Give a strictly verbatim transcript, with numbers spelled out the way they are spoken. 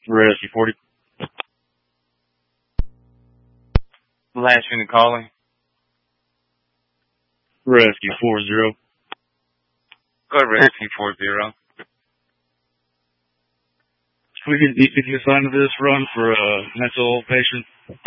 Rescue forty. Last unit calling. Rescue four zero. Go to Rescue four zero. We can, you can assign to this run for a mental patient.